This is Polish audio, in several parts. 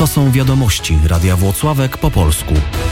To są wiadomości Radia Włocławek po polsku.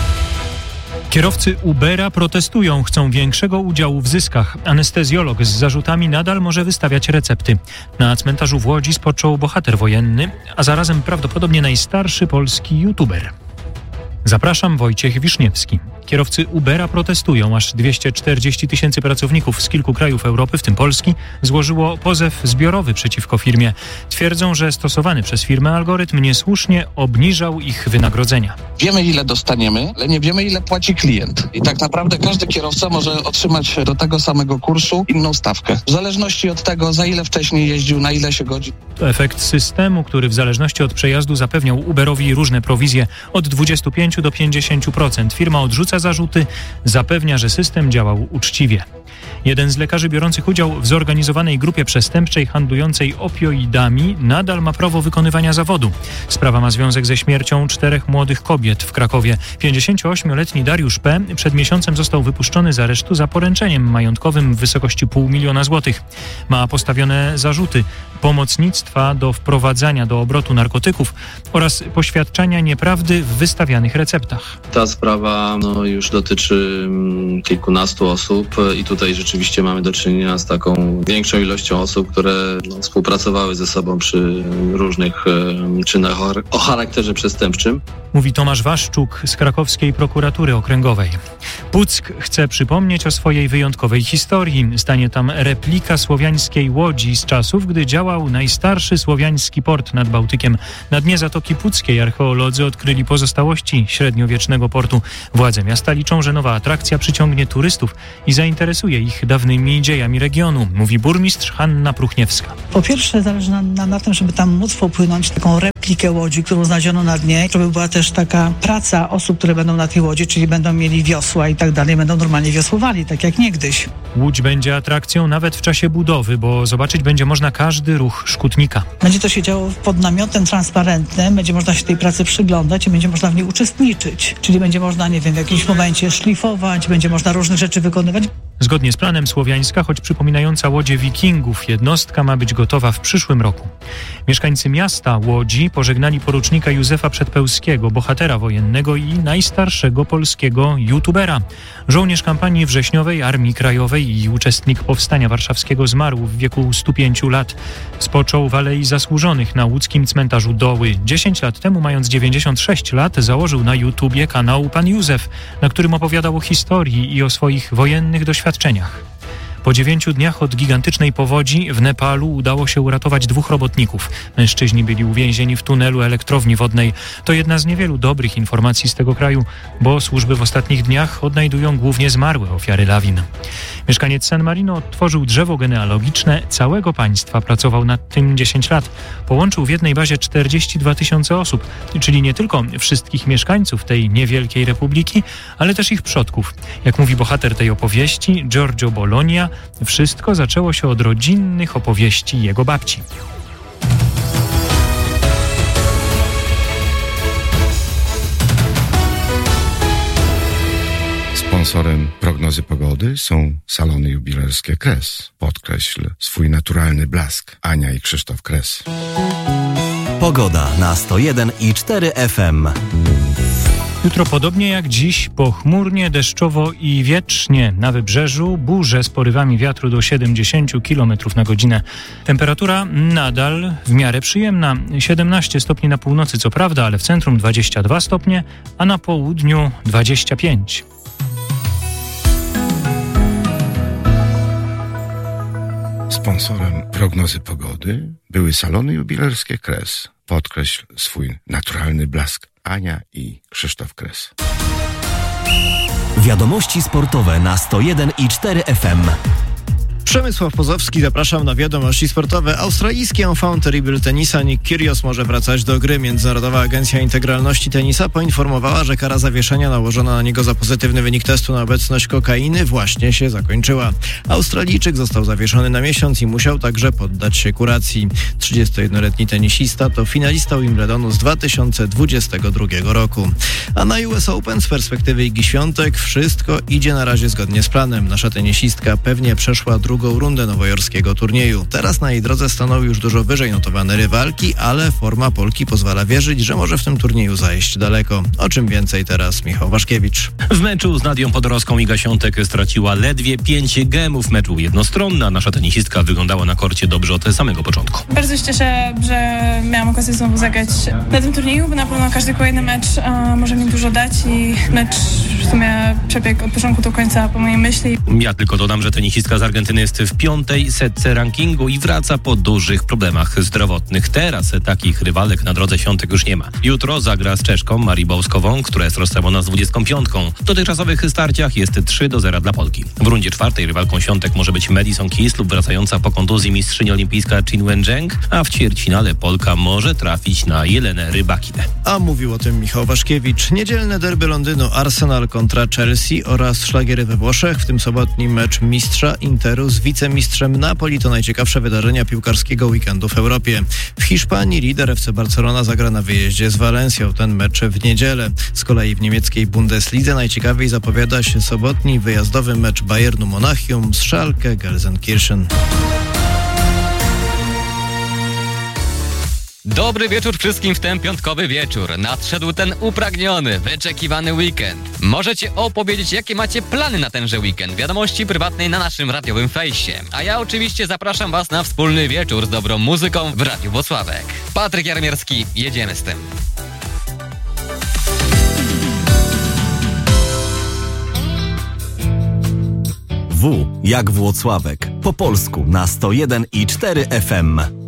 Kierowcy Ubera protestują, chcą większego udziału w zyskach. Anestezjolog z zarzutami nadal może wystawiać recepty. Na cmentarzu w Łodzi spoczął bohater wojenny, a zarazem prawdopodobnie najstarszy polski youtuber. Zapraszam, Wojciech Wiszniewski. Kierowcy Ubera protestują. Aż 240 000 pracowników z kilku krajów Europy, w tym Polski, złożyło pozew zbiorowy przeciwko firmie. Twierdzą, że stosowany przez firmę algorytm niesłusznie obniżał ich wynagrodzenia. Wiemy, ile dostaniemy, ale nie wiemy, ile płaci klient. I tak naprawdę każdy kierowca może otrzymać do tego samego kursu inną stawkę. W zależności od tego, za ile wcześniej jeździł, na ile się godzi. To efekt systemu, który w zależności od przejazdu zapewniał Uberowi różne prowizje od 25 do 50%. Firma odrzuca zarzuty, zapewnia, że system działał uczciwie. Jeden z lekarzy biorących udział w zorganizowanej grupie przestępczej handlującej opioidami nadal ma prawo wykonywania zawodu. Sprawa ma związek ze śmiercią 4 młodych kobiet w Krakowie. 58-letni Dariusz P. przed miesiącem został wypuszczony z aresztu za poręczeniem majątkowym w wysokości $500 000 złotych. Ma postawione zarzuty pomocnictwa do wprowadzania do obrotu narkotyków oraz poświadczania nieprawdy w wystawianych receptach. Ta sprawa już dotyczy kilkunastu osób i tutaj rzeczywiście mamy do czynienia z taką większą ilością osób, które współpracowały ze sobą przy różnych czynach o charakterze przestępczym. Mówi Tomasz Waszczuk z krakowskiej prokuratury okręgowej. Puck chce przypomnieć o swojej wyjątkowej historii. Stanie tam replika słowiańskiej łodzi z czasów, gdy działał najstarszy słowiański port nad Bałtykiem. Na dnie Zatoki Puckiej archeolodzy odkryli pozostałości średniowiecznego portu. Władze miasta liczą, że nowa atrakcja przyciągnie turystów i zainteresuje ich dawnymi dziejami regionu, mówi burmistrz Hanna Pruchniewska. Po pierwsze zależy nam na tym, żeby tam móc popłynąć taką replikę łodzi, którą znaleziono na dnie, żeby była też taka praca osób, które będą na tej łodzi, czyli będą mieli wiosła i tak dalej, będą normalnie wiosłowali, tak jak niegdyś. Łódź będzie atrakcją nawet w czasie budowy, bo zobaczyć będzie można każdy ruch szkutnika. Będzie to się działo pod namiotem transparentnym, będzie można się tej pracy przyglądać i będzie można w niej uczestniczyć. Czyli będzie można, w jakimś momencie szlifować, będzie można różne rzeczy wykonywać. Zgodnie z planem słowiańska, choć przypominająca łodzie wikingów, jednostka ma być gotowa w przyszłym roku. Mieszkańcy miasta Łodzi pożegnali porucznika Józefa Przedpełskiego, bohatera wojennego i najstarszego polskiego youtubera. Żołnierz kampanii wrześniowej Armii Krajowej i uczestnik Powstania Warszawskiego zmarł w wieku 105 lat. Spoczął w Alei Zasłużonych na łódzkim cmentarzu Doły. 10 lat temu, mając 96 lat, założył na YouTubie kanał Pan Józef, na którym opowiadał o historii i o swoich wojennych doświadczeniach. Po 9 dniach od gigantycznej powodzi w Nepalu udało się uratować 2 robotników. Mężczyźni byli uwięzieni w tunelu elektrowni wodnej. To jedna z niewielu dobrych informacji z tego kraju, bo służby w ostatnich dniach odnajdują głównie zmarłe ofiary lawin. Mieszkaniec San Marino odtworzył drzewo genealogiczne całego państwa. Pracował nad tym 10 lat. Połączył w jednej bazie 42 000 osób, czyli nie tylko wszystkich mieszkańców tej niewielkiej republiki, ale też ich przodków. Jak mówi bohater tej opowieści, Giorgio Bologna, wszystko zaczęło się od rodzinnych opowieści jego babci. Sponsorem prognozy pogody są salony jubilerskie Kres. Podkreśl swój naturalny blask. Ania i Krzysztof Kres. Pogoda na 101,4 FM. Jutro podobnie jak dziś, pochmurnie, deszczowo i wietrznie. Na wybrzeżu burze z porywami wiatru do 70 km na godzinę. Temperatura nadal w miarę przyjemna. 17 stopni na północy co prawda, ale w centrum 22 stopnie, a na południu 25. Sponsorem prognozy pogody były salony jubilerskie Kres. Podkreśl swój naturalny blask. Ania i Krzysztof Kres. Wiadomości sportowe na 101,4 FM. Przemysław Pozowski, zapraszam na wiadomości sportowe. Australijski enfant terrible tenisa Nick Kyrgios może wracać do gry. Międzynarodowa Agencja Integralności Tenisa poinformowała, że kara zawieszenia nałożona na niego za pozytywny wynik testu na obecność kokainy właśnie się zakończyła. Australijczyk został zawieszony na miesiąc i musiał także poddać się kuracji. 31-letni tenisista to finalista Wimbledonu z 2022 roku. A na US Open z perspektywy Igi Świątek wszystko idzie na razie zgodnie z planem. Nasza tenisistka pewnie przeszła drugą drugą rundę nowojorskiego turnieju. Teraz na jej drodze stanął już dużo wyżej notowane rywalki, ale forma Polki pozwala wierzyć, że może w tym turnieju zajść daleko. O czym więcej teraz Michał Waszkiewicz. W meczu z Nadią Podorowską Iga Świątek straciła ledwie 5 gemów. Mecz był jednostronny, a nasza tenisistka wyglądała na korcie dobrze od samego początku. Bardzo się cieszę, że miałam okazję znowu zagrać na tym turnieju, bo na pewno każdy kolejny mecz może mi dużo dać i mecz w sumie przebiegł od początku do końca po mojej myśli. Ja tylko dodam, że tenisistka z Argentyny jest w 5. setce rankingu i wraca po dużych problemach zdrowotnych. Teraz takich rywalek na drodze Świątek już nie ma. Jutro zagra z Czeszką Marii Bouskową, która jest rozstawiona z 25. W dotychczasowych starciach jest 3-0 dla Polki. W rundzie 4. rywalką Świątek może być Madison Keys lub wracająca po kontuzji mistrzyni olimpijska Qin Wencheng, a w ćwierćfinale Polka może trafić na Jelenę Rybakinę. A mówił o tym Michał Waszkiewicz. Niedzielne derby Londynu Arsenal kontra Chelsea oraz szlagiery we Włoszech, w tym sobotni mecz mistrza Interu z wicemistrzem Napoli to najciekawsze wydarzenia piłkarskiego weekendu w Europie. W Hiszpanii lider FC Barcelona zagra na wyjeździe z Walencją. Ten mecz w niedzielę. Z kolei w niemieckiej Bundeslidze najciekawiej zapowiada się sobotni wyjazdowy mecz Bayernu Monachium z Schalke Gelsenkirchen. Dobry wieczór wszystkim w ten piątkowy wieczór. Nadszedł ten upragniony, wyczekiwany weekend. Możecie opowiedzieć, jakie macie plany na tenże weekend. Wiadomości prywatnej na naszym radiowym fejsie. A ja oczywiście zapraszam Was na wspólny wieczór z dobrą muzyką w Radiu Włocławek. Patryk Jarmierski, jedziemy z tym. W jak Włocławek. Po polsku na 101,4 FM.